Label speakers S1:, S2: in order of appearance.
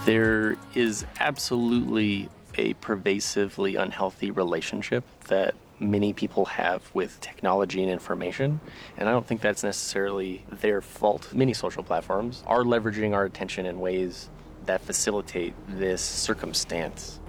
S1: There is absolutely a pervasively unhealthy relationship that many people have with technology and information, and I don't think that's necessarily their fault. Many social platforms are leveraging our attention in ways that facilitate this circumstance.